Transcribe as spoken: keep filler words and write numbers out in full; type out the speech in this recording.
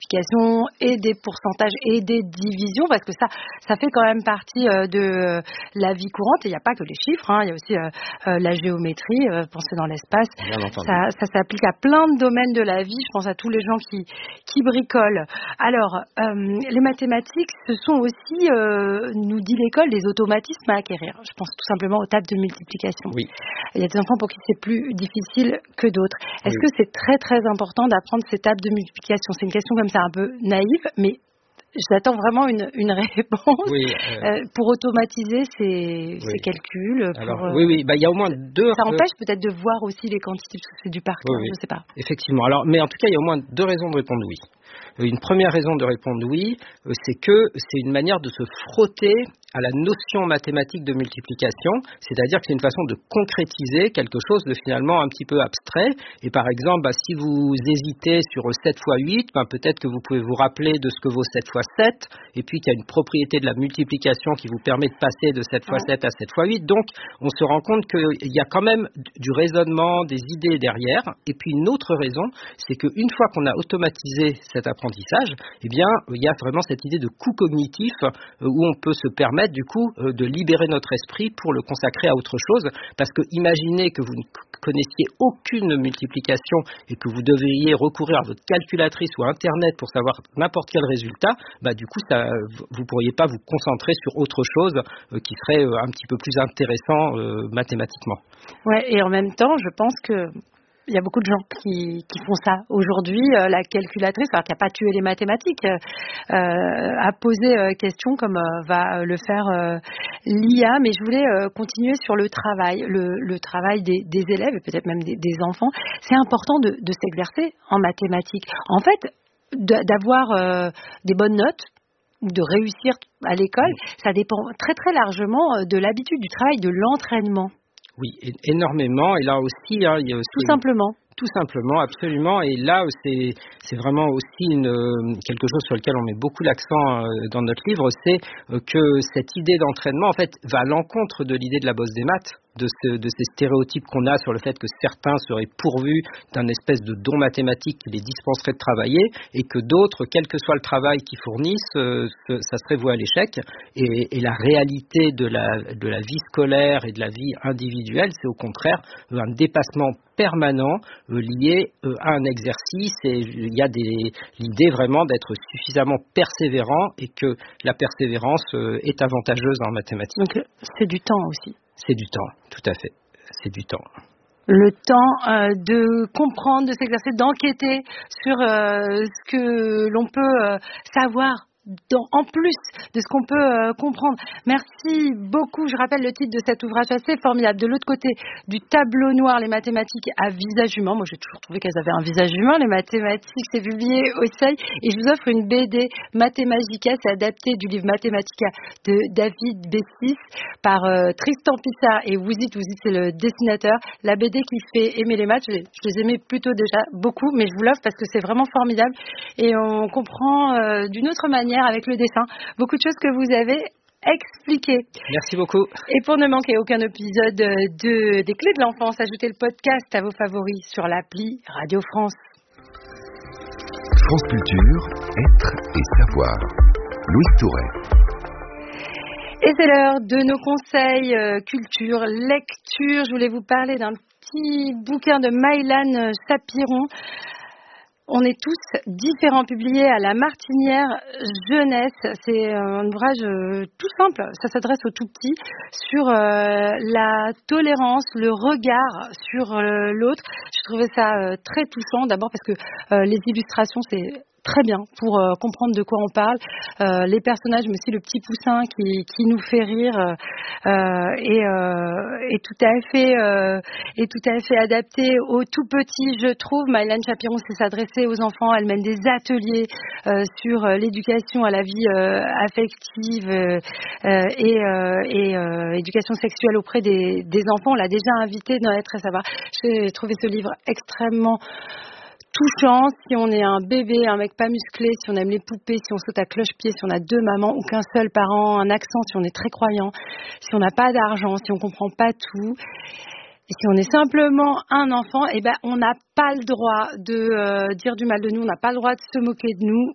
multiplications et des pourcentages et des divisions, parce que ça, ça fait quand même partie euh, de euh, la vie courante. Et il n'y a pas que les chiffres, hein, il y a aussi euh, euh, la géométrie, euh, penser dans l'espace. Ça, ça s'applique à plein de domaines de la vie. Je pense à tous les gens qui, qui bricolent. Alors, euh, les mathématiques, ce sont aussi, euh, nous dit l'école, des automatismes à acquérir. Je pense tout simplement aux tables de multiplication. Oui. Il y a des enfants pour qui c'est plus difficile que d'autres. Est-ce Oui. que c'est très très important d'apprendre ces tables de multiplication? C'est une question comme ça un peu naïve, mais j'attends vraiment une, une réponse oui, euh... euh, pour automatiser ces, oui. ces calculs. Pour, Alors, oui, oui, bah, il y a au moins deux... Ça empêche peut-être de voir aussi les quantités, parce que c'est du par cœur, oui, oui. je ne sais pas. Effectivement. Alors, mais en tout cas, il y a au moins deux raisons de répondre oui. Une première raison de répondre oui, c'est que c'est une manière de se frotter à la notion mathématique de multiplication, c'est-à-dire que c'est une façon de concrétiser quelque chose de finalement un petit peu abstrait. Et par exemple, bah, si vous hésitez sur sept fois huit, bah, peut-être que vous pouvez vous rappeler de ce que vaut sept fois sept, et puis qu'il y a une propriété de la multiplication qui vous permet de passer de sept fois sept à sept fois huit. Donc, on se rend compte qu'il y a quand même du raisonnement, des idées derrière. Et puis une autre raison, c'est qu'une fois qu'on a automatisé cet apprentissage, eh bien, il y a vraiment cette idée de coût cognitif euh, où on peut se permettre du coup euh, de libérer notre esprit pour le consacrer à autre chose, parce que imaginez que vous ne connaissiez aucune multiplication et que vous devriez recourir à votre calculatrice ou à Internet pour savoir n'importe quel résultat, bah, du coup, ça, vous ne pourriez pas vous concentrer sur autre chose euh, qui serait euh, un petit peu plus intéressant euh, mathématiquement. Ouais, et en même temps, je pense que il y a beaucoup de gens qui, qui font ça. Aujourd'hui, euh, la calculatrice, alors qui n'a pas tué les mathématiques, euh, a posé euh, question comme euh, va le faire euh, l'I A. Mais je voulais euh, continuer sur le travail, le, le travail des, des élèves et peut-être même des, des enfants. C'est important de, de s'exercer en mathématiques. En fait, d'avoir euh, des bonnes notes ou de réussir à l'école, ça dépend très très largement de l'habitude du travail, de l'entraînement. Oui, énormément. Et là aussi, hein, il y a aussi tout simplement. Tout simplement, absolument. Et là, c'est, c'est vraiment aussi une, quelque chose sur lequel on met beaucoup l'accent dans notre livre, c'est que cette idée d'entraînement, en fait, va à l'encontre de l'idée de la bosse des maths, de, ce, de ces stéréotypes qu'on a sur le fait que certains seraient pourvus d'un espèce de don mathématique qui les dispenserait de travailler et que d'autres, quel que soit le travail qu'ils fournissent, euh, ça serait voué à l'échec. Et, et la réalité de la, de la vie scolaire et de la vie individuelle, c'est au contraire un dépassement permanent euh, lié euh, à un exercice, et il y a des, l'idée vraiment d'être suffisamment persévérant et que la persévérance euh, est avantageuse en mathématiques. Donc c'est du temps aussi. C'est du temps, tout à fait, c'est du temps. Le temps euh, de comprendre, de s'exercer, d'enquêter sur euh, ce que l'on peut euh, savoir dans, en plus de ce qu'on peut euh, comprendre. Merci beaucoup. Je rappelle le titre de cet ouvrage assez formidable. De l'autre côté du tableau noir, les mathématiques à visage humain. Moi, j'ai toujours trouvé qu'elles avaient un visage humain. Les mathématiques, c'est publié au Seuil. Et je vous offre une B D Mathemagica. C'est adapté du livre Mathematica de David Bessis par euh, Tristan Pissard et Wouzit. Wouzit, c'est le dessinateur. La B D qui fait aimer les maths. Je les, je les aimais plutôt déjà beaucoup, mais je vous l'offre parce que c'est vraiment formidable. Et on comprend euh, d'une autre manière avec le dessin beaucoup de choses que vous avez expliquées. Merci beaucoup. Et pour ne manquer aucun épisode de, des Clés de l'enfance, ajoutez le podcast à vos favoris sur l'appli Radio France. France Culture, être et savoir. Louis Touret. Et c'est l'heure de nos conseils euh, culture, lecture. Je voulais vous parler d'un petit bouquin de Maïlan Chapiron. On est tous différents, publié à la Martinière Jeunesse. C'est un ouvrage euh, tout simple, ça s'adresse aux tout petits, sur euh, la tolérance, le regard sur euh, l'autre. Je trouvais ça euh, très touchant, d'abord parce que euh, les illustrations, c'est très bien pour euh, comprendre de quoi on parle. Euh, les personnages, mais aussi le petit poussin qui, qui nous fait rire euh, et, euh, est tout à fait euh, est tout à fait adapté aux tout petits, je trouve. Maïlan Chapiron sait s'adresser aux enfants. Elle mène des ateliers euh, sur euh, l'éducation à la vie euh, affective euh, euh, et, euh, et euh, éducation sexuelle auprès des, des enfants. On l'a déjà invitée dans Être et Savoir. J'ai trouvé ce livre extrêmement touchant. Si on est un bébé, un mec pas musclé, si on aime les poupées, si on saute à cloche-pied, si on a deux mamans ou qu'un seul parent, un accent, si on est très croyant, si on n'a pas d'argent, si on comprend pas tout, et si on est simplement un enfant, eh ben on n'a pas le droit de euh, dire du mal de nous, on n'a pas le droit de se moquer de nous.